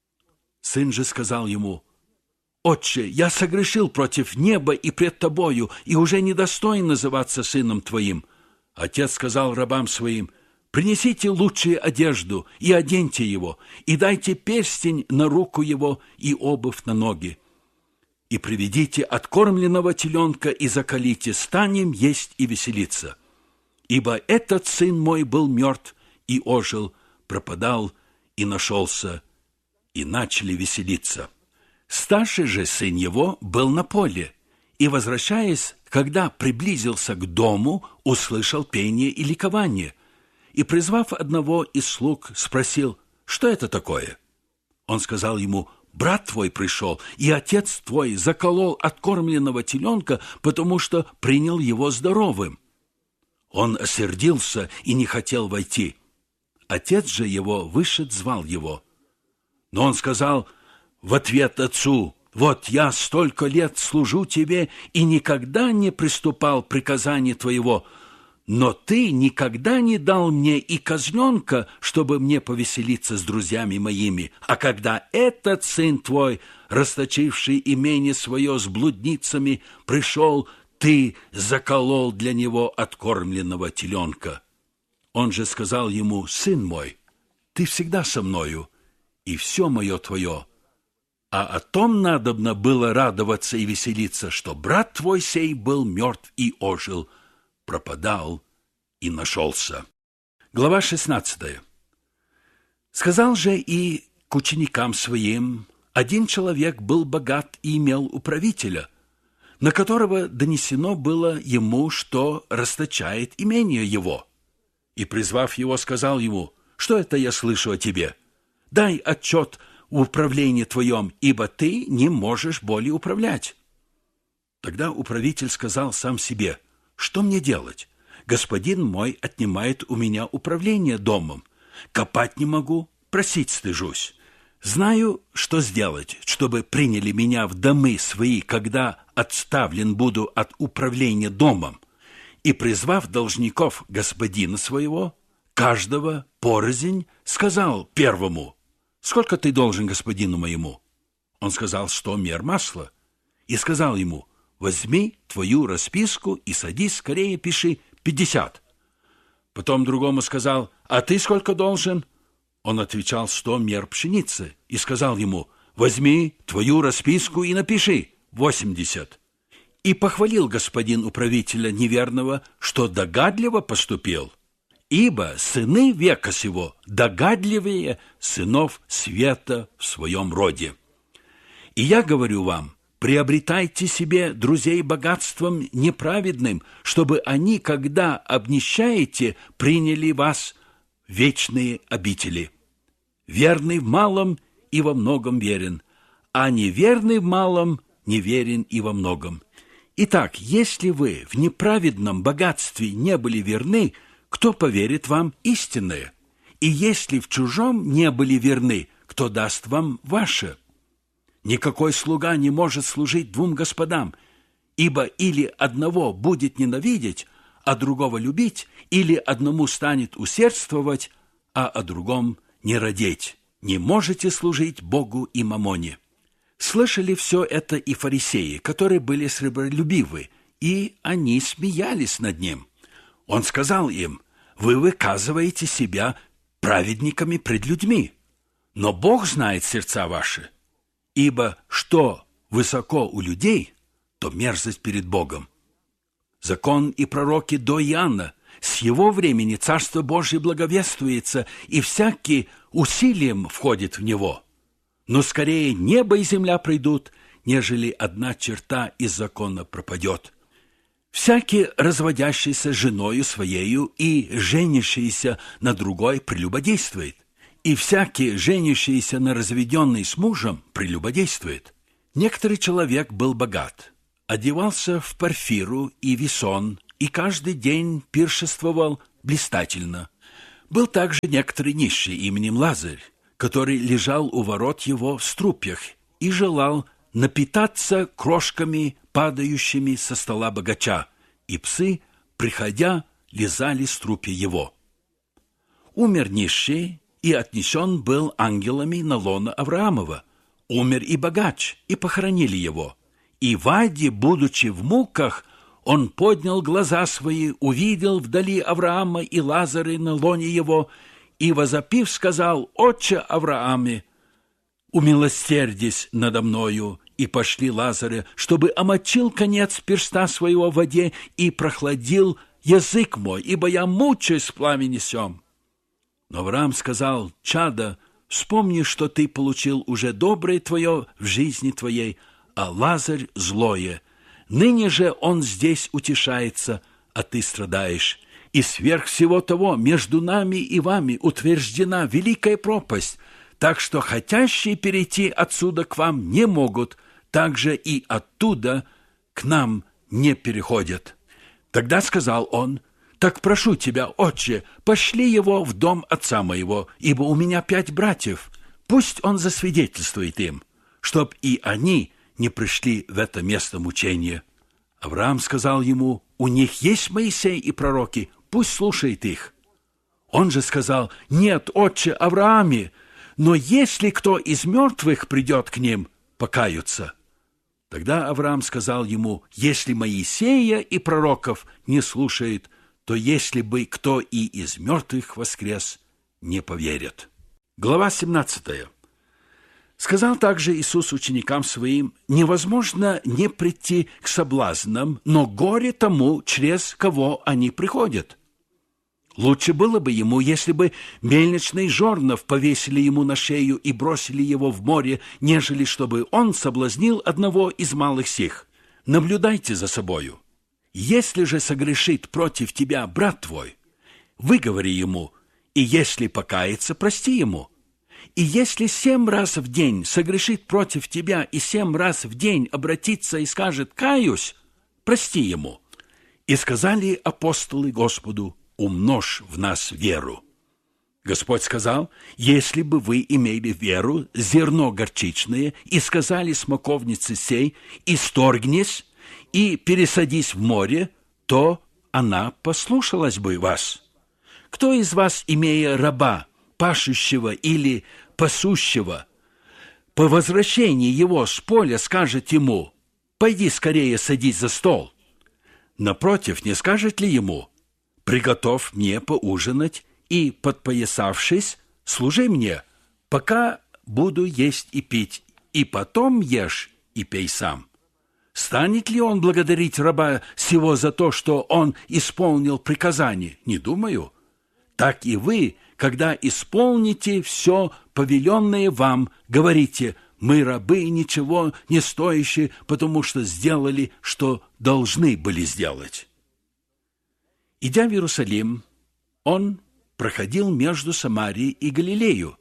Сын же сказал ему: «Отче, я согрешил против неба и пред тобою, и уже недостоин называться сыном твоим». Отец сказал рабам своим: «Принесите лучшую одежду и оденьте его, и дайте перстень на руку его и обувь на ноги. И приведите откормленного теленка и заколите, станем есть и веселиться. Ибо этот сын мой был мертв и ожил, пропадал и нашелся, и начали веселиться. Старший же сын его был на поле, и, возвращаясь, когда приблизился к дому, услышал пение и ликование, и, призвав одного из слуг, спросил: «Что это такое?» Он сказал ему: «Брат твой пришел, и отец твой заколол откормленного теленка, потому что принял его здоровым». Он осердился и не хотел войти. Отец же его вышед, звал его. Но он сказал в ответ отцу: «Вот я столько лет служу тебе и никогда не приступал к приказанию твоего, но ты никогда не дал мне и козленка, чтобы мне повеселиться с друзьями моими. А когда этот сын твой, расточивший имение свое с блудницами, пришел, ты заколол для него откормленного теленка». Он же сказал ему: «Сын мой, ты всегда со мною, и все мое твое. А о том надобно было радоваться и веселиться, что брат твой сей был мертв и ожил, пропадал и нашелся». Глава шестнадцатая. «Сказал же и к ученикам своим: один человек был богат и имел управителя, на которого донесено было ему, что расточает имение его. И, призвав его, сказал ему: «Что это я слышу о тебе? Дай отчет в управлении твоем, ибо ты не можешь более управлять». Тогда управитель сказал сам себе: «Что мне делать? Господин мой отнимает у меня управление домом. Копать не могу, просить стыжусь. Знаю, что сделать, чтобы приняли меня в домы свои, когда отставлен буду от управления домом». И, призвав должников господина своего, каждого порознь, сказал первому: «Сколько ты должен господину моему?» Он сказал: «Сто мер масла». И сказал ему: «Возьми твою расписку и садись, скорее пиши пятьдесят». Потом другому сказал: «А ты сколько должен?» Он отвечал: «Сто мер пшеницы». И сказал ему: «Возьми твою расписку и напиши восемьдесят». И похвалил господин управителя неверного, что догадливо поступил, ибо сыны века сего догадливее сынов света в своем роде. И я говорю вам: приобретайте себе друзей богатством неправедным, чтобы они, когда обнищаете, приняли вас в вечные обители. Верный в малом и во многом верен, а неверный в малом неверен и во многом. Итак, если вы в неправедном богатстве не были верны, кто поверит вам истинное? И если в чужом не были верны, кто даст вам ваше? Никакой слуга не может служить двум господам, ибо или одного будет ненавидеть, а другого любить, или одному станет усердствовать, а о другом не радеть. Не можете служить Богу и мамоне. Слышали все это и фарисеи, которые были сребролюбивы, и они смеялись над ним. Он сказал им: «Вы выказываете себя праведниками пред людьми, но Бог знает сердца ваши, ибо что высоко у людей, то мерзость перед Богом. Закон и пророки до Иоанна, С его времени Царство Божие благовествуется, и всякий усилием входит в него. Но скорее небо и земля пройдут, нежели одна черта из закона пропадет. Всякий, разводящийся с женою своею и женящийся на другой, прелюбодействует, и всякий, женящийся на разведенной с мужем, прелюбодействует. Некоторый человек был богат, одевался в парфиру и весон, и каждый день пиршествовал блистательно. Был также некоторый нищий именем Лазарь, который лежал у ворот его в струпьях и желал напитаться крошками, падающими со стола богача, и псы, приходя, лизали струпья его. Умер нищий, и отнесен был ангелами на лоно Авраамова. Умер и богач, и похоронили его. И Ваде, будучи в муках, он поднял глаза свои, увидел вдали Авраама и Лазаря на лоне его, и, возопив, сказал: «Отче Аврааме, умилосердись надо мною, и пошли Лазаря, чтобы омочил конец перста своего в воде и прохладил язык мой, ибо я мучаюсь в пламени сем». Но Авраам сказал: «Чадо, вспомни, что ты получил уже доброе твое в жизни твоей, а Лазарь злое. Ныне же он здесь утешается, а ты страдаешь. И сверх всего того между нами и вами утверждена великая пропасть, так что хотящие перейти отсюда к вам не могут, также и оттуда к нам не переходят». Тогда сказал он: «Так прошу тебя, отче, пошли его в дом отца моего, ибо у меня пять братьев. Пусть он засвидетельствует им, чтоб и они не пришли в это место мучения». Авраам сказал ему: «У них есть Моисей и пророки, пусть слушает их». Он же сказал: «Нет, отче Аврааме, но если кто из мертвых придет к ним, покаются». Тогда Авраам сказал ему: «Если Моисея и пророков не слушает, то если бы кто и из мертвых воскрес, не поверят». Глава семнадцатая. Сказал также Иисус ученикам своим: «Невозможно не прийти к соблазнам, но горе тому, через кого они приходят. Лучше было бы ему, если бы мельничный жорнов повесили ему на шею и бросили его в море, нежели чтобы он соблазнил одного из малых сих. Наблюдайте за собою. Если же согрешит против тебя брат твой, выговори ему, и если покается, прости ему. И если семь раз в день согрешит против тебя и семь раз в день обратится и скажет: «Каюсь», прости ему». И сказали апостолы Господу: «Умножь в нас веру». Господь сказал: «Если бы вы имели веру, зерно горчичное, и сказали смоковнице сей: исторгнись и пересадись в море, то она послушалась бы вас. Кто из вас, имея раба, пашущего или пасущего, по возвращении его с поля скажет ему: пойди скорее садись за стол? Напротив, не скажет ли ему: приготовь мне поужинать и, подпоясавшись, служи мне, пока буду есть и пить, и потом ешь и пей сам? Станет ли он благодарить раба сего за то, что он исполнил приказание? Не думаю. Так и вы, когда исполните все повеленное вам, говорите: мы рабы ничего не стоящие, потому что сделали, что должны были сделать». Идя в Иерусалим, он проходил между Самарией и Галилею.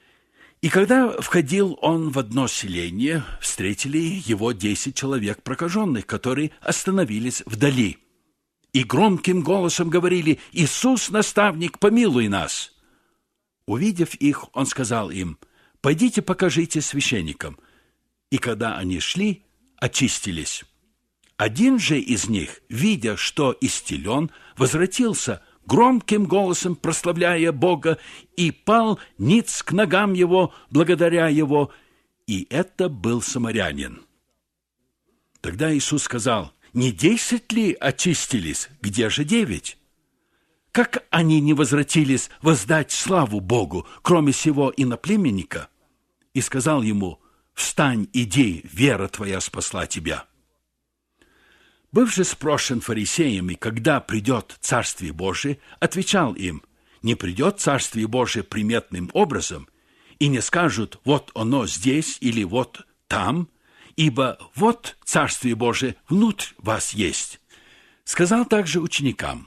И когда входил он в одно селение, встретили его десять человек прокаженных, которые остановились вдали. И громким голосом говорили: «Иисус, наставник, помилуй нас!» Увидев их, он сказал им: «Пойдите покажите священникам». И когда они шли, очистились. Один же из них, видя, что исцелен, возвратился, громким голосом прославляя Бога, и пал ниц к ногам его, благодаря его, и это был самарянин. Тогда Иисус сказал: «Не десять ли очистились? Где же девять? Как они не возвратились воздать славу Богу, кроме сего иноплеменника?» И сказал ему: «Встань, иди, вера твоя спасла тебя». Быв же спрошен фарисеями, когда придет Царствие Божие, отвечал им: не придет Царствие Божие приметным образом, и не скажут: вот оно здесь или вот там, ибо вот Царствие Божие внутрь вас есть. Сказал также ученикам: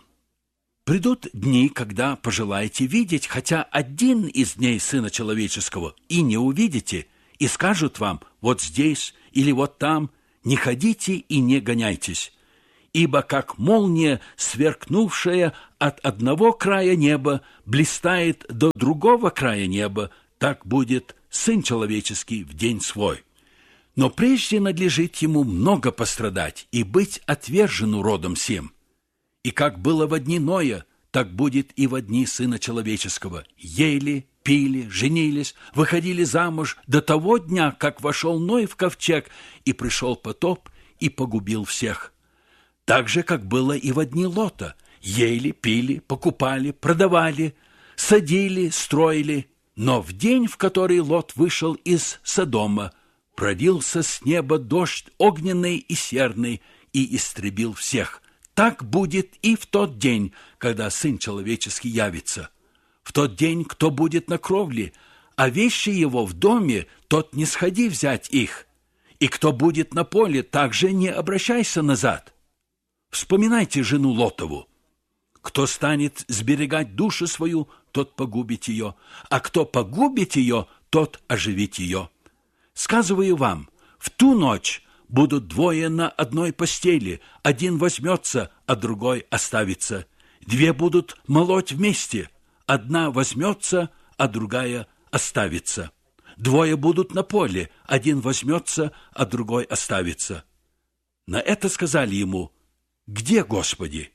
придут дни, когда пожелаете видеть хотя один из дней Сына Человеческого, и не увидите, и скажут вам: вот здесь или вот там, не ходите и не гоняйтесь. Ибо как молния, сверкнувшая от одного края неба, блистает до другого края неба, так будет Сын Человеческий в день свой. Но прежде надлежит ему много пострадать и быть отвержену родом сем. И как было во дни Ноя, так будет и во дни Сына Человеческого. Ели, пили, женились, выходили замуж до того дня, как вошел Ной в ковчег, и пришел потоп, и погубил всех. Так же, как было и во дни Лота. Ели, пили, покупали, продавали, садили, строили. Но в день, в который Лот вышел из Содома, пролился с неба дождь огненный и серный, и истребил всех. Так будет и в тот день, когда Сын Человеческий явится. В тот день, кто будет на кровле, а вещи его в доме, тот не сходи взять их. И кто будет на поле, также не обращайся назад. Вспоминайте жену Лотову. Кто станет сберегать душу свою, тот погубит ее, а кто погубит ее, тот оживит ее. Сказываю вам, в ту ночь будут двое на одной постели, один возьмется, а другой оставится. Две будут молоть вместе, одна возьмется, а другая оставится. Двое будут на поле, один возьмется, а другой оставится. На это сказали ему: где, Господи?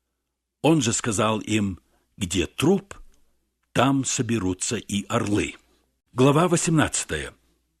Он же сказал им: где труп, там соберутся и орлы. Глава восемнадцатая.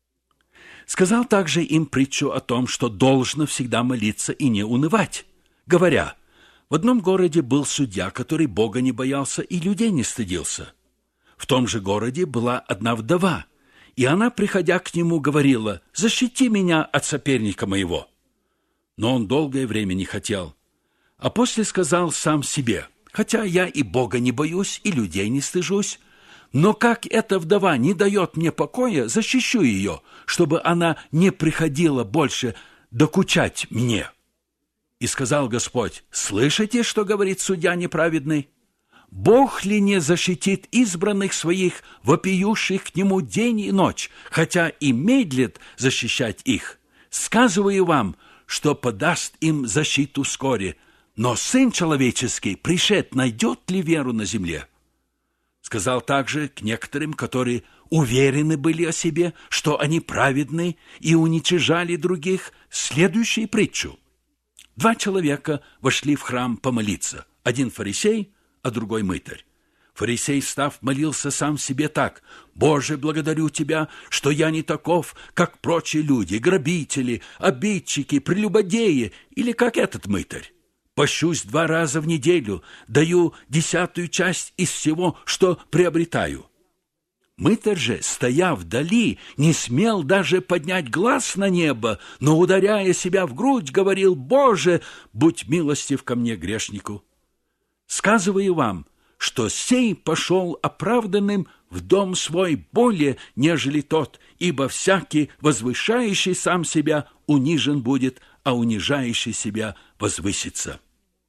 Сказал также им притчу о том, что должно всегда молиться и не унывать, говоря: в одном городе был судья, который Бога не боялся и людей не стыдился. В том же городе была одна вдова, и она, приходя к нему, говорила: защити меня от соперника моего. Но он долгое время не хотел. А после сказал сам себе: хотя я и Бога не боюсь, и людей не стыжусь, но как эта вдова не дает мне покоя, защищу ее, чтобы она не приходила больше докучать мне. И сказал Господь: слышите, что говорит судья неправедный? Бог ли не защитит избранных своих, вопиющих к нему день и ночь, хотя и медлит защищать их? Сказываю вам, что подаст им защиту вскоре. Но Сын Человеческий, пришед, найдет ли веру на земле? Сказал также к некоторым, которые уверены были о себе, что они праведны и уничижали других, следующую притчу. Два человека вошли в храм помолиться, один фарисей, а другой мытарь. Фарисей, встав, молился сам себе так: «Боже, благодарю Тебя, что я не таков, как прочие люди, грабители, обидчики, прелюбодеи, или как этот мытарь. Пощусь два раза в неделю, даю десятую часть из всего, что приобретаю». Мытарь же, стоя вдали, не смел даже поднять глаз на небо, но, ударяя себя в грудь, говорил: «Боже, будь милостив ко мне, грешнику». Сказываю вам, что сей пошел оправданным в дом свой более, нежели тот, ибо всякий, возвышающий сам себя, унижен будет, а унижающий себя возвысится.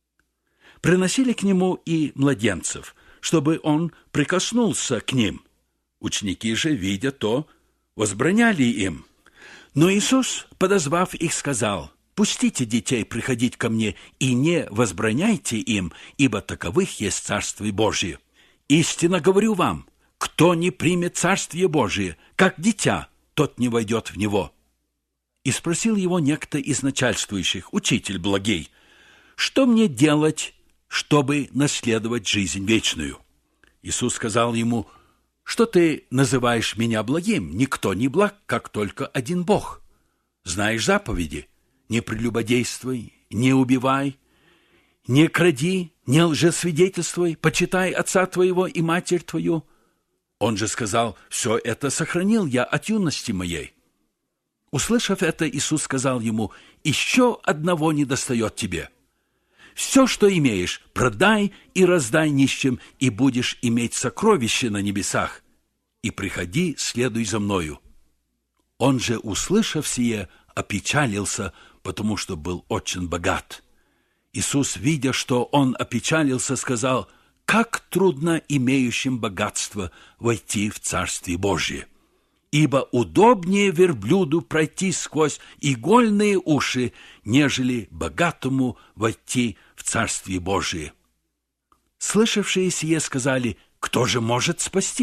Приносили к нему и младенцев, чтобы он прикоснулся к ним. Ученики же, видя то, возбраняли им. Но Иисус, подозвав их, сказал: «Пустите детей приходить ко мне, и не возбраняйте им, ибо таковых есть Царствие Божие. Истинно говорю вам, кто не примет Царствие Божие, как дитя, тот не войдет в него». И спросил его некто из начальствующих: «Учитель благий, что мне делать, чтобы наследовать жизнь вечную?» Иисус сказал ему: «Что ты называешь меня благим? Никто не благ, как только один Бог. Знаешь заповеди: не прелюбодействуй, не убивай, не кради, не лжесвидетельствуй, почитай отца твоего и матерь твою». Он же сказал: «Все это сохранил я от юности моей». Услышав это, Иисус сказал ему: «Еще одного недостает тебе. Все, что имеешь, продай и раздай нищим, и будешь иметь сокровище на небесах. И приходи, следуй за мною». Он же, услышав сие, опечалился, потому что был очень богат. Иисус, видя, что он опечалился, сказал: «Как трудно имеющим богатство войти в Царствие Божие! Ибо удобнее верблюду пройти сквозь игольные уши, нежели богатому войти в Царствие Божие». Слышавшие сие сказали: «Кто же может спасти?»